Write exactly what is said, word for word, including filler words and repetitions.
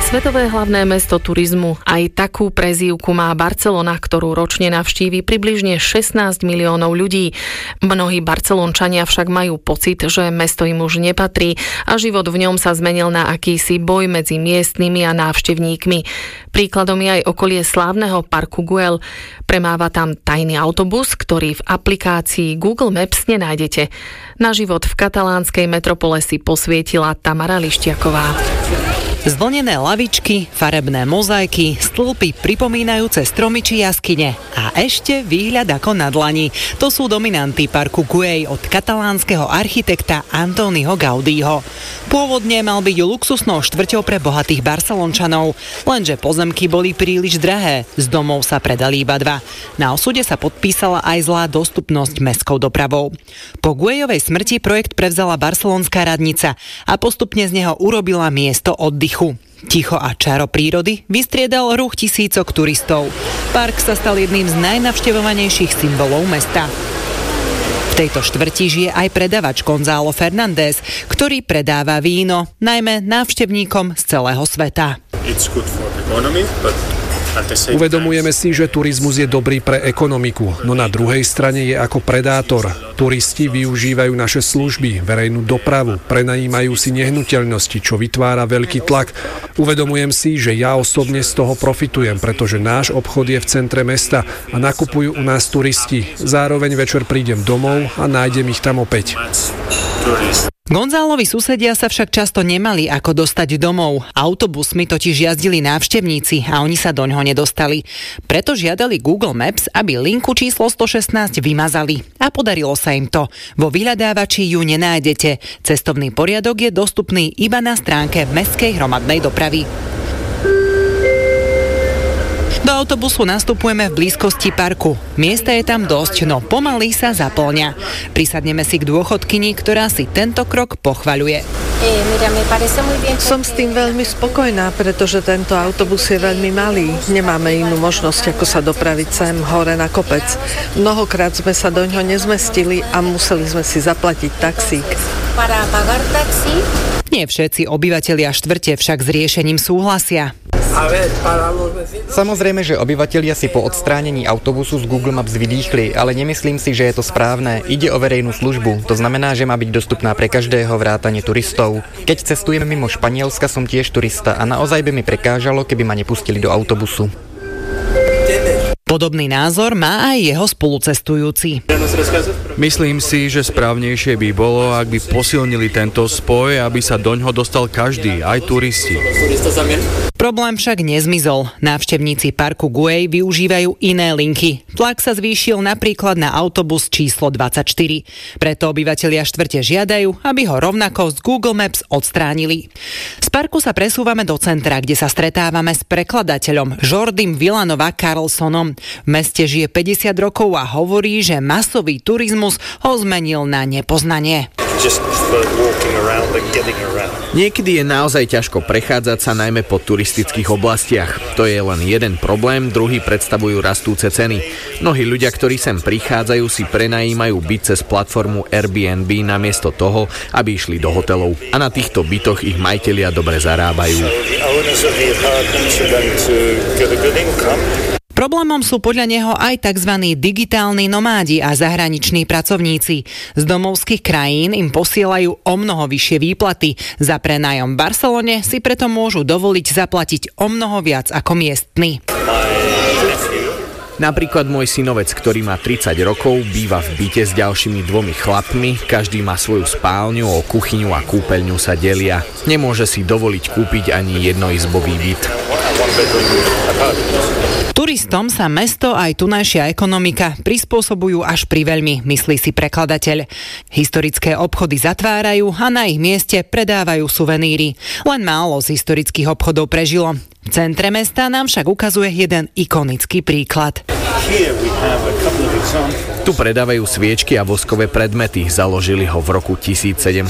Svetové hlavné mesto turizmu. Aj takú prezývku má Barcelona, ktorú ročne navštívi približne šestnásť miliónov ľudí. Mnohí Barcelončania však majú pocit, že mesto im už nepatrí a život v ňom sa zmenil na akýsi boj medzi miestnymi a návštevníkmi. Príkladom je aj okolie slávneho parku Güell. Premáva tam tajný autobus, ktorý v aplikácii Google Maps nenájdete. Na život v katalánskej metropole si posvietila Tamara Lištiaková. Zvlnené lavičky, farebné mozaiky, stĺpy pripomínajúce stromy či jaskyne a ešte výhľad ako na dlani. To sú dominanty parku Güell od katalánskeho architekta Antoniho Gaudího. Pôvodne mal byť luxusnou štvrťou pre bohatých Barcelončanov, lenže pozemky boli príliš drahé, z domov sa predali iba dva. Na osude sa podpísala aj zlá dostupnosť mestskou dopravou. Po Güellovej smrti projekt prevzala barcelonská radnica a postupne z neho urobila miesto oddychu. Ticho a čaro prírody vystriedal ruch tisícok turistov. Park sa stal jedným z najnavštevovanejších symbolov mesta. V tejto štvrti žije aj predavač Gonzalo Fernández, ktorý predáva víno, najmä návštevníkom z celého sveta. Uvedomujeme si, že turizmus je dobrý pre ekonomiku, no na druhej strane je ako predátor. Turisti využívajú naše služby, verejnú dopravu, prenajímajú si nehnuteľnosti, čo vytvára veľký tlak. Uvedomujem si, že ja osobne z toho profitujem, pretože náš obchod je v centre mesta a nakupujú u nás turisti. Zároveň večer prídem domov a nájdem ich tam opäť. Gonzálovi susedia sa však často nemali ako dostať domov. Autobusmi totiž jazdili návštevníci a oni sa doňho nedostali. Preto žiadali Google Maps, aby linku číslo sto šestnásť vymazali. A podarilo sa im to. Vo vyhľadávači ju nenájdete. Cestovný poriadok je dostupný iba na stránke mestskej hromadnej dopravy. Do autobusu nastupujeme v blízkosti parku. Miesta je tam dosť, no pomaly sa zaplňa. Prisadneme si k dôchodkyni, ktorá si tento krok pochvaľuje. Som s tým veľmi spokojná, pretože tento autobus je veľmi malý. Nemáme inú možnosť, ako sa dopraviť sem hore na kopec. Mnohokrát sme sa doňho nezmestili a museli sme si zaplatiť taxík. Nie všetci obyvatelia štvrte však s riešením súhlasia. Samozrejme, že obyvatelia si po odstránení autobusu z Google Maps vydýchli, ale nemyslím si, že je to správne. Ide o verejnú službu, to znamená, že má byť dostupná pre každého vrátane turistov. Keď cestujem mimo Španielska, som tiež turista a naozaj by mi prekážalo, keby ma nepustili do autobusu. Podobný názor má aj jeho spolucestujúci. Myslím si, že správnejšie by bolo, ak by posilnili tento spoj, aby sa doňho dostal každý, aj turisti. Problém však nezmizol. Návštevníci parku Güell využívajú iné linky. Tlak sa zvýšil napríklad na autobus číslo dvadsaťštyri. Preto obyvatelia štvrte žiadajú, aby ho rovnako z Google Maps odstránili. Z parku sa presúvame do centra, kde sa stretávame s prekladateľom Jordim Villanova Carlsonom. V meste žije päťdesiat rokov a hovorí, že masový turizmus ho zmenil na nepoznanie. Niekedy je naozaj ťažko prechádzať sa najmä po turistických oblastiach. To je len jeden problém, druhý predstavujú rastúce ceny. Mnohí ľudia, ktorí sem prichádzajú, si prenajímajú byt cez platformu Airbnb namiesto toho, aby išli do hotelov. A na týchto bytoch ich majitelia dobre zarábajú. Problémom sú podľa neho aj tzv. Digitálni nomádi a zahraniční pracovníci. Z domovských krajín im posielajú o mnoho vyššie výplaty. Za prenájom v Barcelone si preto môžu dovoliť zaplatiť o mnoho viac ako miestni. Napríklad môj synovec, ktorý má tridsať rokov, býva v byte s ďalšími dvomi chlapmi, každý má svoju spálňu, o kuchyňu a kúpeľňu sa delia. Nemôže si dovoliť kúpiť ani jednoizbový byt. Turistom sa mesto aj tunajšia ekonomika prispôsobujú až priveľmi, myslí si prekladateľ. Historické obchody zatvárajú a na ich mieste predávajú suveníry. Len málo z historických obchodov prežilo. V centre mesta nám však ukazuje jeden ikonický príklad. Tu predávajú sviečky a voskové predmety. Založili ho v roku tisícsedemsto